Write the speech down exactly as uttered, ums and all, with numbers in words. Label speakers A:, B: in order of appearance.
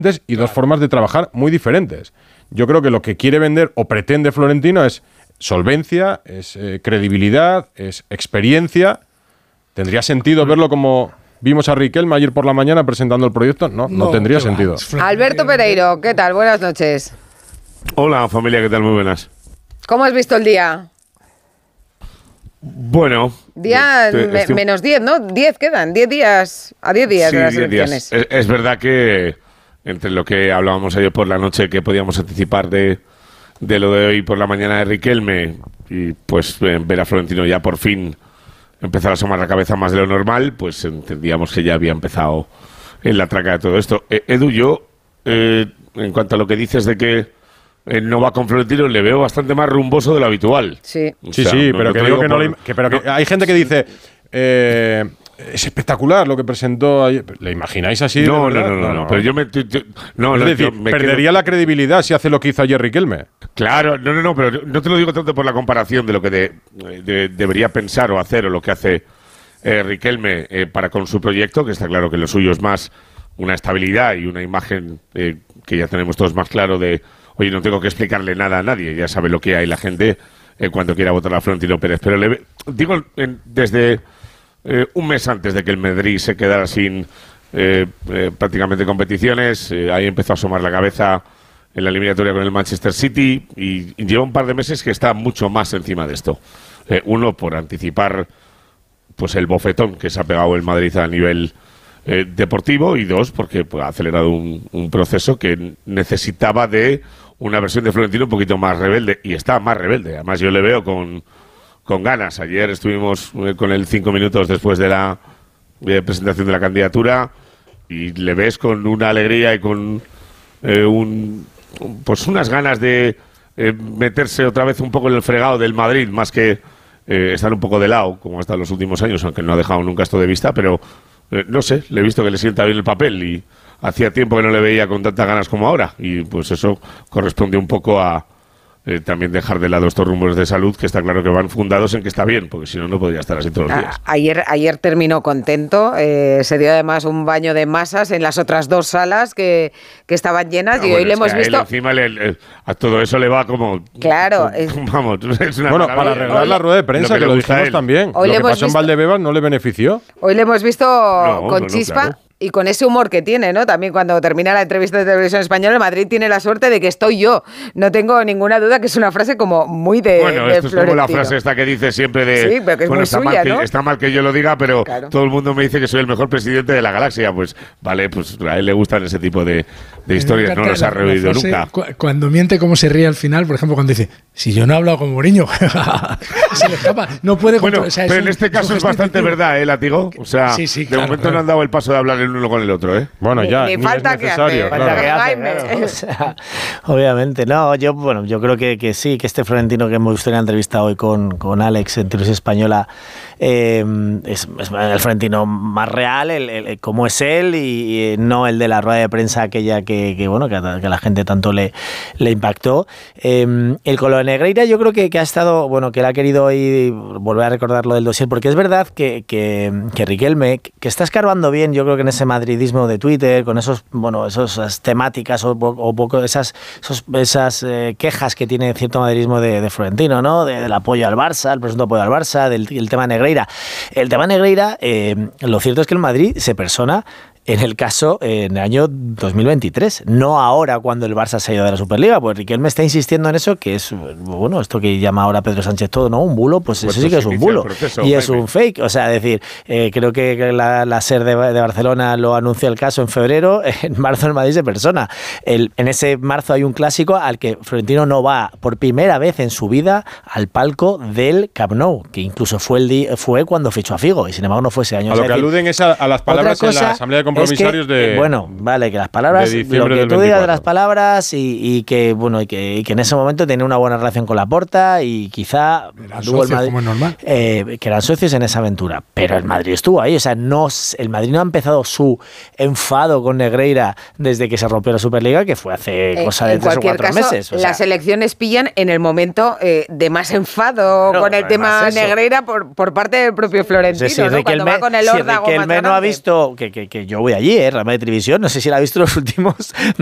A: y dos formas de trabajar muy diferentes. Yo creo que lo que quiere vender o pretende Florentino es solvencia, es eh, credibilidad, es experiencia. ¿Tendría sentido verlo como vimos a Riquelme ayer por la mañana presentando el proyecto? No, no, no tendría sentido.
B: Alberto Pereiro, ¿qué tal? Buenas noches.
C: Hola, familia, ¿qué tal? Muy buenas.
B: ¿Cómo has visto el día?
C: Bueno...
B: Día me, estoy... menos diez, ¿no? diez quedan, diez días, a diez días
C: sí,
B: de las elecciones.
C: Es, es verdad que entre lo que hablábamos ayer por la noche, que podíamos anticipar de, de lo de hoy por la mañana de Riquelme, y pues ver a Florentino ya por fin empezar a asomar la cabeza más de lo normal, pues entendíamos que ya había empezado en la traca de todo esto. Eh, Edu, yo, eh, en cuanto a lo que dices de que Eh, no va con Florentino, le veo bastante más rumboso de lo habitual.
B: Sí,
A: o sea, sí, sí, no, pero no que digo que no por... le, que, pero que no. Hay gente que dice eh, es espectacular lo que presentó ayer. ¿Le imagináis así?
C: No, no, no, no, no, pero yo me... Yo, no,
A: es
C: no,
A: decir,
C: yo me
A: perdería
C: quedo...
A: la credibilidad si hace lo que hizo ayer Riquelme.
C: Claro, no, no, no, pero no te lo digo tanto por la comparación de lo que de, de, debería pensar o hacer o lo que hace eh, Riquelme eh, para con su proyecto, que está claro que lo suyo es más una estabilidad y una imagen eh, que ya tenemos todos más claro de... Oye, no tengo que explicarle nada a nadie, ya sabe lo que hay la gente eh, cuando quiera votar a Florentino Pérez. Pero le digo, en, desde eh, un mes antes de que el Madrid se quedara sin eh, eh, prácticamente competiciones, eh, ahí empezó a asomar la cabeza en la eliminatoria con el Manchester City y, y lleva un par de meses que está mucho más encima de esto. Eh, uno, por anticipar pues el bofetón que se ha pegado el Madrid a nivel eh, deportivo, y dos, porque pues, ha acelerado un, un proceso que necesitaba de una versión de Florentino un poquito más rebelde, y está más rebelde. Además, yo le veo con, con ganas. Ayer estuvimos eh, con él cinco minutos después de la eh, presentación de la candidatura y le ves con una alegría y con eh, un, pues unas ganas de eh, meterse otra vez un poco en el fregado del Madrid, más que eh, estar un poco de lado, como ha estado en los últimos años, aunque no ha dejado nunca esto de vista, pero eh, no sé, le he visto que le sienta bien el papel y hacía tiempo que no le veía con tantas ganas como ahora, y pues eso corresponde un poco a eh, también dejar de lado estos rumores de salud, que está claro que van fundados en que está bien, porque si no, no podría estar así todos los días.
B: A- ayer, ayer terminó contento, eh, se dio además un baño de masas en las otras dos salas que, que estaban llenas,
C: no,
B: y
C: bueno,
B: hoy le
C: es
B: hemos
C: que a
B: visto...
C: él encima le, le, a todo eso le va como...
B: Claro.
C: Como,
B: Es...
C: Vamos, es una
A: bueno,
C: maravilla.
A: para arreglar
B: hoy,
A: la rueda de prensa, lo que, que lo dijimos también.
B: Hoy
A: lo
B: le
A: que
B: hemos
A: pasó
B: visto...
A: en Valdebebas no le benefició.
B: Hoy le hemos visto
C: no,
B: con
C: no,
B: chispa...
C: No, claro.
B: Y con ese humor que tiene, ¿no? También cuando termina la entrevista de Televisión Española, el Madrid tiene la suerte de que estoy yo. No tengo ninguna duda que es una frase como muy de
C: Bueno,
B: de
C: esto es como la frase esta que dice siempre de...
B: Sí, pero que es
C: bueno,
B: muy
C: está,
B: suya,
C: mal que,
B: ¿no?
C: está mal que yo lo diga, pero
B: claro.
C: todo el mundo me dice que soy el mejor presidente de la galaxia. Pues vale, pues a él le gustan ese tipo de, de historias, no los ha reído nunca.
D: Cu- cuando miente, cómo se ríe al final, por ejemplo, cuando dice, si yo no he hablado con Mourinho, se le escapa, no puede...
C: Bueno,
D: control, o sea,
C: pero
D: un,
C: en este caso es, es bastante efectivo. Verdad, ¿eh, Látigo? O sea,
D: sí, sí,
C: de
D: claro,
C: momento
D: claro.
C: no han dado el paso de hablar el uno con el otro, ¿eh?
A: Bueno, ya,
B: ni,
A: ni
B: falta
A: es
B: que
A: necesario.
B: hace,
A: Claro.
B: que hace,
E: Jaime. Claro, o sea, obviamente, no, yo, bueno, yo creo que, que sí, que este Florentino que hemos visto en la entrevista hoy con, con Alex en Televisión Española eh, es, es el Florentino más real, el, el, el, como es él, y, y no el de la rueda de prensa aquella que, que bueno, que a, que a la gente tanto le, le impactó. Eh, el con lo de Negreira yo creo que, que ha estado, bueno, que él ha querido hoy volver a recordar lo del dossier, porque es verdad que, que, que Riquelme, que está escarbando bien, yo creo que en ese madridismo de Twitter, con esos, bueno, esas temáticas o, o poco esas, esos, esas eh, quejas que tiene cierto madridismo de, de Florentino, ¿no? De, del apoyo al Barça, el presunto apoyo al Barça, del el tema Negreira. El tema Negreira, eh, lo cierto es que el Madrid se persona en el caso en el año dos mil veintitrés, no ahora cuando el Barça se ha ido de la Superliga, pues Riquelme está insistiendo en eso, que es, bueno, esto que llama ahora Pedro Sánchez todo, ¿no? Un bulo, pues, pues eso sí que es un bulo. Proceso, y es Jaime. Un fake, o sea, es decir, eh, creo que la, la SER de, de Barcelona lo anuncia el caso en febrero, en marzo el Madrid se persona. El, en ese marzo hay un clásico al que Florentino no va por primera vez en su vida al palco del Camp Nou, que incluso fue, el di, fue cuando fichó a Figo, y sin embargo no fue ese año.
A: A lo que aluden es a, a las palabras cosa, en la Asamblea de Compromisarios
E: es que,
A: de...
E: Bueno, vale, que las palabras, lo que tú digas de las palabras y, y que bueno y que, y que en ese momento tenía una buena relación con Laporta y quizá
D: eran socios,
E: el Madrid,
D: como es normal.
E: Eh, que eran socios en esa aventura, pero el Madrid estuvo ahí, o sea, no, el Madrid no ha empezado su enfado con Negreira desde que se rompió la Superliga, que fue hace eh, cosa de tres o cuatro
B: caso,
E: meses. O sea,
B: las elecciones pillan en el momento eh, de más enfado no, con el tema Negreira por, por parte del propio Florentino,
E: sí, sí,
B: ¿no?
E: Riquelme,
B: Cuando va con el
E: si
B: órdago
E: Riquelme no ha visto, que, que, que yo yo voy allí, ¿eh? Real Madrid Televisión, no sé si la ha visto los últimos